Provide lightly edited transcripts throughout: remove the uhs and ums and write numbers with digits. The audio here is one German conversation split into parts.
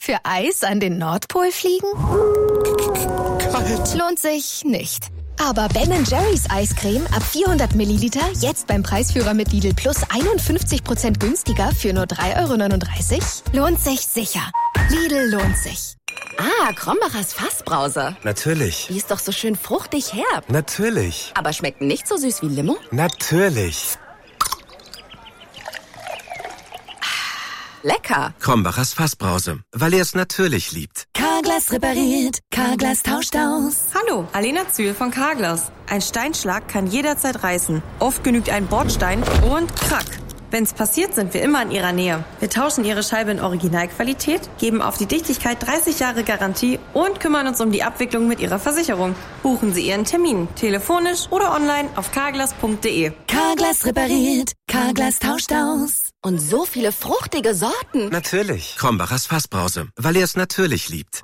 Für Eis an den Nordpol fliegen? Kalt. Lohnt sich nicht. Aber Ben & Jerry's Eiscreme ab 400 Milliliter jetzt beim Preisführer mit Lidl Plus 51% günstiger für nur 3,39 €? Lohnt sich sicher. Lidl lohnt sich. Ah, Krombacher's Fassbrause. Natürlich. Die ist doch so schön fruchtig herb. Natürlich. Aber schmeckt nicht so süß wie Limo? Natürlich. Lecker. Krombacher's Fassbrause, weil er es natürlich liebt. Carglass repariert, Carglass tauscht aus. Hallo, Alena Zühl von Carglass. Ein Steinschlag kann jederzeit reißen. Oft genügt ein Bordstein und krack. Wenn's passiert, sind wir immer in Ihrer Nähe. Wir tauschen Ihre Scheibe in Originalqualität, geben auf die Dichtigkeit 30 Jahre Garantie und kümmern uns um die Abwicklung mit Ihrer Versicherung. Buchen Sie Ihren Termin, telefonisch oder online auf carglass.de. Carglass repariert, Carglass tauscht aus. Und so viele fruchtige Sorten. Natürlich. Krombacher's Fassbrause, weil er es natürlich liebt.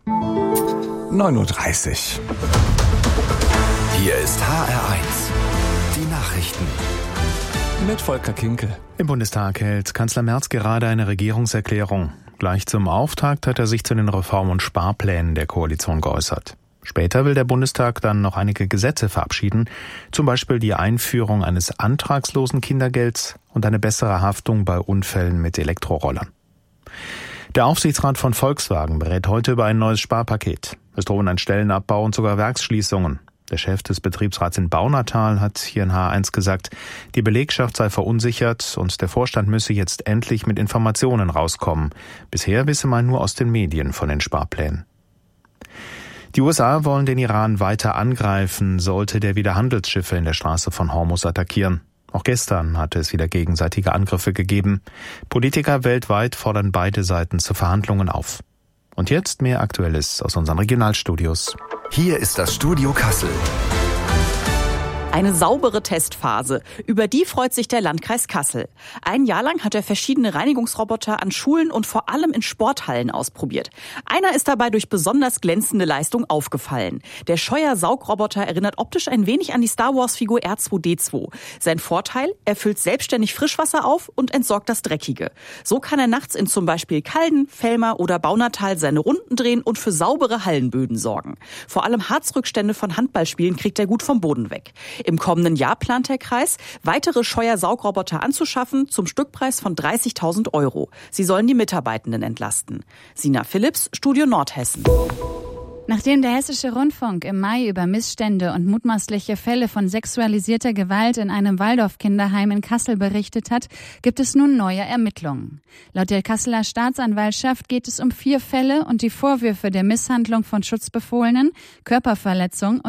9:30 Uhr. Hier ist HR1. Die Nachrichten. Mit Volker Kinkel. Im Bundestag hält Kanzler Merz gerade eine Regierungserklärung. Gleich zum Auftakt hat er sich zu den Reform- und Sparplänen der Koalition geäußert. Später will der Bundestag dann noch einige Gesetze verabschieden, zum Beispiel die Einführung eines antragslosen Kindergelds und eine bessere Haftung bei Unfällen mit Elektrorollern. Der Aufsichtsrat von Volkswagen berät heute über ein neues Sparpaket. Es drohen ein Stellenabbau und sogar Werksschließungen. Der Chef des Betriebsrats in Baunatal hat hier in H1 gesagt, die Belegschaft sei verunsichert und der Vorstand müsse jetzt endlich mit Informationen rauskommen. Bisher wisse man nur aus den Medien von den Sparplänen. Die USA wollen den Iran weiter angreifen, sollte der wieder Handelsschiffe in der Straße von Hormuz attackieren. Auch gestern hatte es wieder gegenseitige Angriffe gegeben. Politiker weltweit fordern beide Seiten zu Verhandlungen auf. Und jetzt mehr Aktuelles aus unseren Regionalstudios. Hier ist das Studio Kassel. Eine saubere Testphase. Über die freut sich der Landkreis Kassel. Ein Jahr lang hat er verschiedene Reinigungsroboter an Schulen und vor allem in Sporthallen ausprobiert. Einer ist dabei durch besonders glänzende Leistung aufgefallen. Der Scheuer-Saugroboter erinnert optisch ein wenig an die Star-Wars-Figur R2-D2. Sein Vorteil, er füllt selbstständig Frischwasser auf und entsorgt das Dreckige. So kann er nachts in zum Beispiel Calden, Velmer oder Baunatal seine Runden drehen und für saubere Hallenböden sorgen. Vor allem Harzrückstände von Handballspielen kriegt er gut vom Boden weg. Im kommenden Jahr plant der Kreis, weitere Scheuer-Saugroboter anzuschaffen zum Stückpreis von 30.000 €. Sie sollen die Mitarbeitenden entlasten. Sina Philipps, Studio Nordhessen. Nachdem der Hessische Rundfunk im Mai über Missstände und mutmaßliche Fälle von sexualisierter Gewalt in einem Waldorf-Kinderheim in Kassel berichtet hat, gibt es nun neue Ermittlungen. Laut der Kasseler Staatsanwaltschaft geht es um 4 Fälle und die Vorwürfe der Misshandlung von Schutzbefohlenen, Körperverletzung